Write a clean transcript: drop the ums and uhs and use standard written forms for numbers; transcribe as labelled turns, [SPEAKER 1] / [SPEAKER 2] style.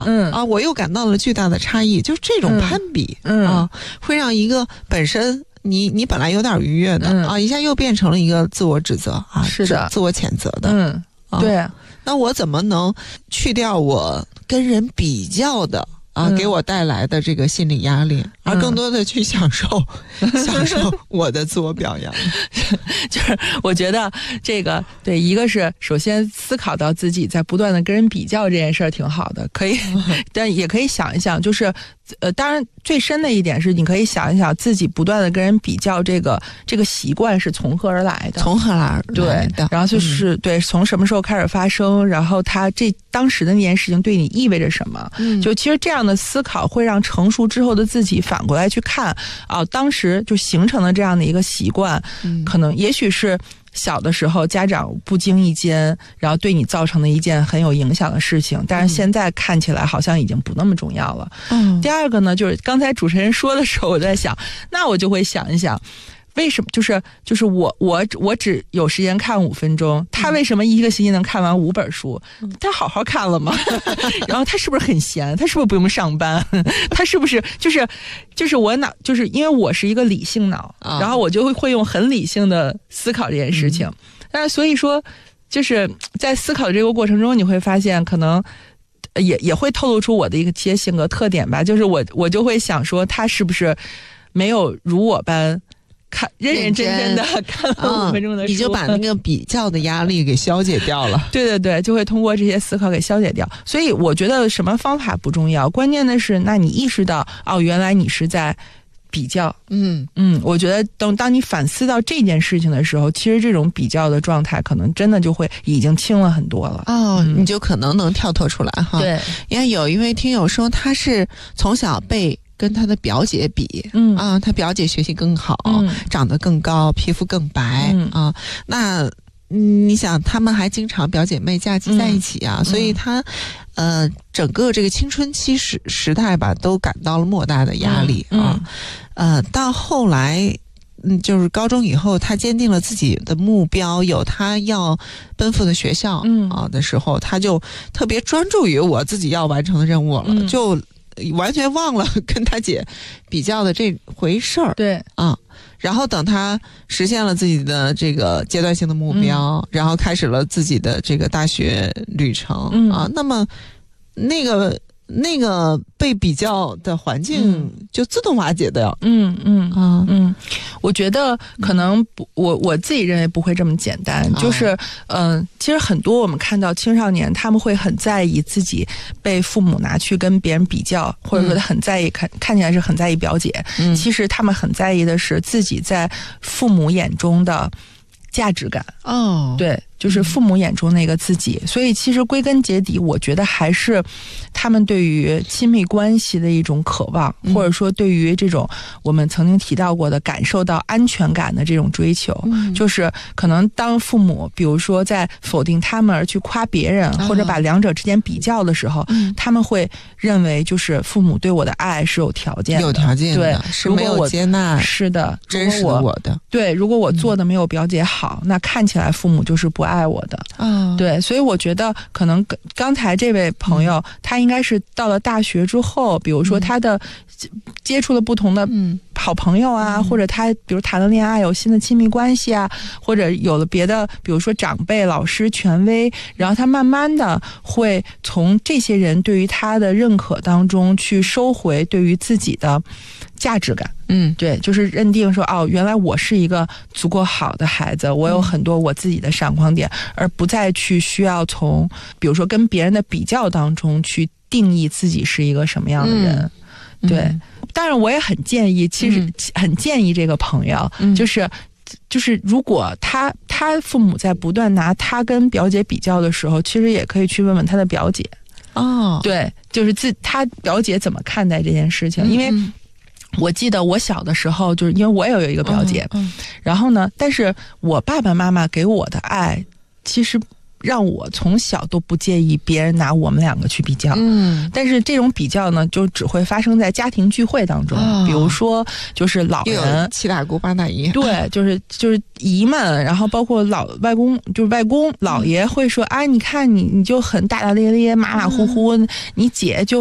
[SPEAKER 1] 我又感到了巨大的差异，就是这种攀比会让一个本身你本来有点愉悦的一下又变成了一个自我指责
[SPEAKER 2] 是的，
[SPEAKER 1] 自我谴责的。
[SPEAKER 2] 对。
[SPEAKER 1] 那我怎么能去掉我跟人比较的给我带来的这个心理压力，而更多的去享受我的自我表扬？
[SPEAKER 2] 就是我觉得这个对，一个是首先思考到自己在不断的跟人比较这件事儿挺好的，可以，但也可以想一想，就是当然最深的一点是，你可以想一想自己不断的跟人比较这个习惯是从何而来的，对，然后就是对从什么时候开始发生，然后它当时的那件事情对你意味着什么？就其实这样的思考会让成熟之后的自己反过来去看当时就形成了这样的一个习惯，可能也许是小的时候家长不经意间然后对你造成的一件很有影响的事情，但是现在看起来好像已经不那么重要了。第二个呢，就是刚才主持人说的时候我在想，那我就会想一想为什么就是我只有时间看5分钟，他为什么一个星期能看完5本书？他好好看了吗？然后他是不是很闲？他是不是不用上班？他是不是就是我脑，就是因为我是一个理性脑，然后我就会用很理性的思考这件事情。但是所以说，就是在思考的这个过程中，你会发现可能也会透露出我的一些性格特点吧。就是我就会想说，他是不是没有如我般认认真真的看了5分钟的书，
[SPEAKER 1] 你就把那个比较的压力给消解掉了。
[SPEAKER 2] 对对对，就会通过这些思考给消解掉。所以我觉得什么方法不重要，关键的是那你意识到原来你是在比较。我觉得当你反思到这件事情的时候，其实这种比较的状态可能真的就会已经轻了很多了。
[SPEAKER 1] 你就可能跳脱出来哈。
[SPEAKER 2] 对，
[SPEAKER 1] 因为有一位听友说他是从小被跟他的表姐比，他表姐学习更好，长得更高，皮肤更白，那你想他们还经常表姐妹嫁接在一起所以他整个这个青春期时代吧，都感到了莫大的压力到后来就是高中以后，他坚定了自己的目标，有他要奔赴的学校的时候，他就特别专注于我自己要完成的任务了，就完全忘了跟他姐比较的这回事儿。
[SPEAKER 2] 对
[SPEAKER 1] 然后等他实现了自己的这个阶段性的目标，然后开始了自己的这个大学旅程那么那个被比较的环境就自动瓦解的。我觉得可能我自己认为不会这么简单，就是其实很多我们看到青少年他们会很在意自己被父母拿去跟别人比较，或者说他很在意看起来是很在意表姐，其实他们很在意的是自己在父母眼中的价值感。对，就是父母眼中那个自己。所以其实归根结底，我觉得还是他们对于亲密关系的一种渴望，或者说对于这种我们曾经提到过的感受到安全感的这种追求。就是可能当父母比如说在否定他们而去夸别人，或者把两者之间比较的时候，他们会认为就是父母对我的爱是有条件的，对， 是没有接纳，
[SPEAKER 2] 是的，
[SPEAKER 1] 真实的我的。
[SPEAKER 2] 对，如果我做的没有表姐好，那看起来父母就是不爱我的。对，所以我觉得可能刚才这位朋友他应该是到了大学之后，比如说他的接触了不同的好朋友或者他比如谈了恋爱有新的亲密关系或者有了别的比如说长辈老师权威，然后他慢慢的会从这些人对于他的认可当中去收回对于自己的价值感。对，就是认定说原来我是一个足够好的孩子，我有很多我自己的闪光点，而不再去需要从比如说跟别人的比较当中去定义自己是一个什么样的人。对，当然我也很建议，其实很建议这个朋友，就是如果他父母在不断拿他跟表姐比较的时候，其实也可以去问问他的表姐。对，就是他表姐怎么看待这件事情。因为我记得我小的时候，就是因为我也有一个表姐，然后呢，但是我爸爸妈妈给我的爱其实让我从小都不介意别人拿我们两个去比较。但是这种比较呢，就只会发生在家庭聚会当中，比如说就是老人
[SPEAKER 1] 七大姑八大姨，
[SPEAKER 2] 对，就是姨们，然后包括外公姥爷会说，哎，你看你就很大大咧咧、马马虎虎，你姐就